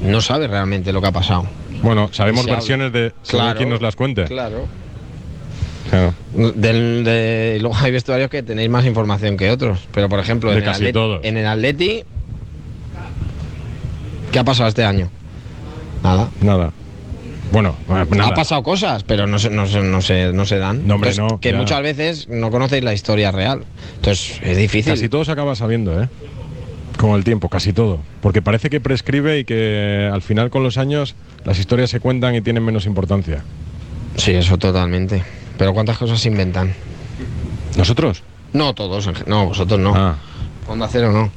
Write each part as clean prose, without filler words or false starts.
no sabe realmente lo que ha pasado. Bueno, sabemos versiones de quien nos las cuente. Claro. Claro. Luego hay vestuarios que tenéis más información que otros, pero por ejemplo De casi todos. en el Atleti, ¿qué ha pasado este año? Nada. Bueno, nada. Ha pasado cosas, pero no se dan. No, hombre, Entonces, no, que ya. muchas veces no conocéis la historia real. Entonces es difícil. Casi todo se acaba sabiendo, con el tiempo, casi todo. Porque parece que prescribe y que al final con los años las historias se cuentan y tienen menos importancia. Sí, eso totalmente. Pero ¿cuántas cosas se inventan? ¿Nosotros? No todos, no, vosotros no. Ah. Onda Cero no.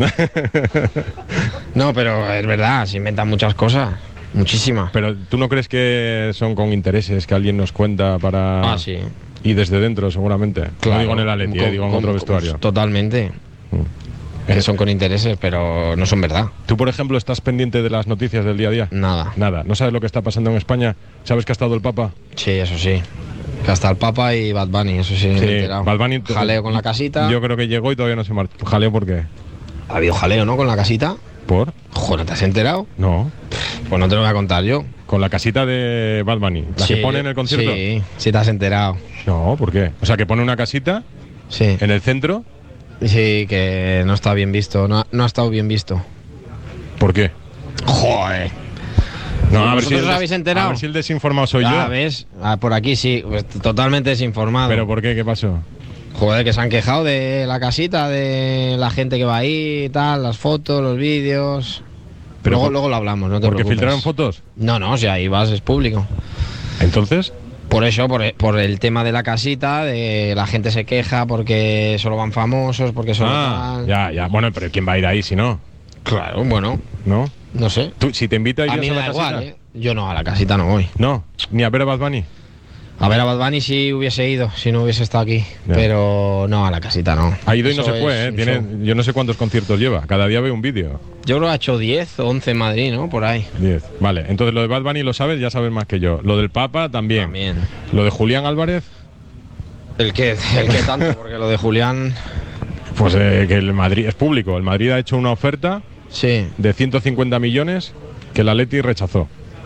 No, pero es verdad, se inventan muchas cosas. Muchísimas. Pero ¿tú no crees que son con intereses que alguien nos cuenta para...? Ah, sí. Y desde dentro, seguramente. Claro. No digo en el Atleti, digo en otro vestuario. Totalmente. Que son con intereses, pero no son verdad. ¿Tú, por ejemplo, estás pendiente de las noticias del día a día? Nada. ¿No sabes lo que está pasando en España? ¿Sabes que ha estado el Papa? Sí, eso sí. Que hasta el Papa y Bad Bunny, eso sí, me he enterado. Bad Bunny, jaleo con la casita. Yo creo que llegó y todavía no se marchó. ¿Jaleo por qué? Ha habido jaleo, ¿no? Con la casita. ¿Por? Joder, ¿te has enterado? No. Pues no te lo voy a contar yo. Con la casita de Bad Bunny, la que pone en el concierto. Sí te has enterado. No, ¿por qué? O sea, que pone una casita en el centro. Sí, que no está bien visto, no ha estado bien visto. ¿Por qué? Joder. No, a ver si os habéis enterado. A ver si el desinformado soy yo. ¿Ves? Por aquí sí, pues, totalmente desinformado. ¿Pero por qué? ¿Qué pasó? Joder, que se han quejado de la casita, de la gente que va ahí y tal, las fotos, los vídeos. Pero luego lo hablamos, no te preocupes. ¿Porque filtraron fotos? No, o sea, ahí vas, es público. ¿Entonces? Por eso, por el tema de la casita, de la gente se queja porque solo van famosos, porque solo ya. Bueno, pero ¿quién va a ir ahí si no? Claro, bueno. ¿No? No sé. ¿Tú, si te invita, irías a mí me la da casita? igual, Yo no, a la casita no voy. No, ni a ver a Bad Bunny. A ver a Bad Bunny si hubiese ido, si no hubiese estado aquí. Ya. Pero no, a la casita no. Ha ido y no se fue, yo no sé cuántos conciertos lleva. Cada día veo un vídeo. Yo creo que ha hecho 10 o 11 en Madrid, ¿no? Por ahí. 10. Vale, entonces lo de Bad Bunny lo sabes, ya sabes más que yo. Lo del Papa también. Lo de Julián Álvarez. ¿El qué tanto? Porque lo de Julián... Pues que el Madrid es público. El Madrid ha hecho una oferta de 150 millones que el Atleti rechazó.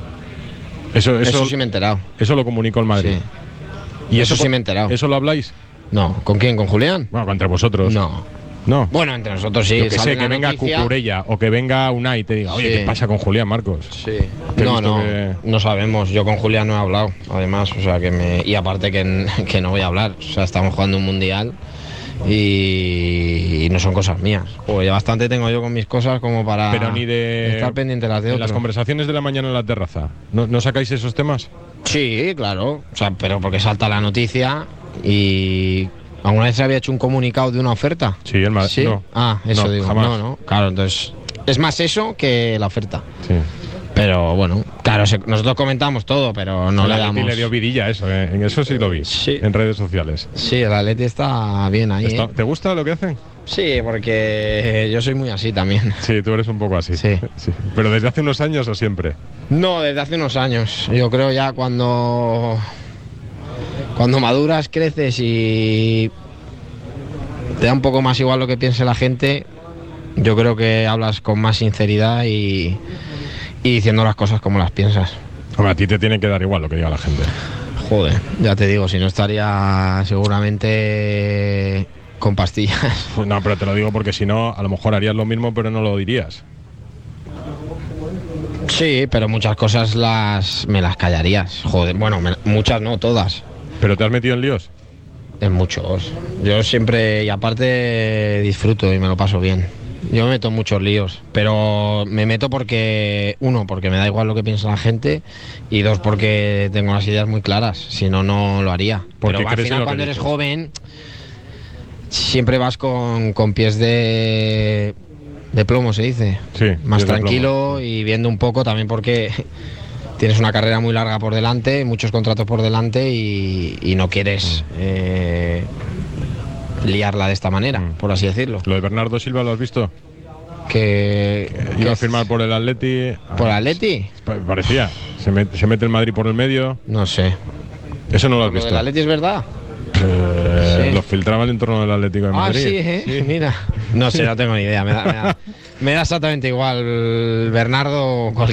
Eso sí me he enterado. Eso lo comunicó el Madrid. Sí. ¿Y eso sí me he enterado? ¿Eso lo habláis? No. ¿Con quién? ¿Con Julián? Bueno, entre vosotros. No. Bueno, entre nosotros sí. Yo que sé, que venga Cucurella o que venga Unai y te diga, oye, ¿qué pasa con Julián, Marcos? Sí. No sabemos. Yo con Julián no he hablado, además, o sea, y aparte que no voy a hablar. O sea, estamos jugando un mundial y no son cosas mías. Pues ya bastante tengo yo con mis cosas como para estar pendiente de las de otros. En las conversaciones de la mañana en la terraza, ¿no sacáis esos temas? Sí, claro. O sea, pero porque salta la noticia y... ¿Alguna vez se había hecho un comunicado de una oferta? Sí, el Madrid. ¿Sí? No. Eso digo. Jamás. No. Claro, entonces es más eso que la oferta. Sí. Pero bueno, claro, nosotros comentamos todo, pero no le damos... le dio vidilla eso, en eso sí lo vi. Sí. En redes sociales. Sí, el Atleti está bien ahí. ¿Te gusta lo que hacen? Sí, porque yo soy muy así también. Sí, tú eres un poco así. Sí. ¿Pero desde hace unos años o siempre? No, desde hace unos años. Yo creo ya cuando maduras, creces y te da un poco más igual lo que piense la gente, yo creo que hablas con más sinceridad y diciendo las cosas como las piensas. Hombre, a ti te tiene que dar igual lo que diga la gente. Joder, ya te digo, si no estaría seguramente con pastillas. No, pero te lo digo porque si no, a lo mejor harías lo mismo, pero no lo dirías. Sí, pero muchas cosas me las callarías. Joder, bueno, muchas no, todas. ¿Pero te has metido en líos? En muchos. Yo siempre, y aparte disfruto y me lo paso bien. Yo me meto en muchos líos, pero me meto porque, uno, porque me da igual lo que piensa la gente, y dos, porque tengo las ideas muy claras, si no, no lo haría. Pero al final cuando eres joven, siempre vas con pies de plomo, se dice. Sí. Más tranquilo y viendo un poco también porque tienes una carrera muy larga por delante, muchos contratos por delante y no quieres liarla de esta manera, por así decirlo. ¿Lo de Bernardo Silva lo has visto? Que iba a firmar por el Atleti. ¿Por el Atleti? Parecía. Se mete el Madrid por el medio. No sé. Eso no lo has visto. ¿El Atleti es verdad? Sí. Lo filtraba el entorno del Atlético de Madrid. Sí. Mira. No sé, no tengo ni idea. Me da exactamente igual Bernardo o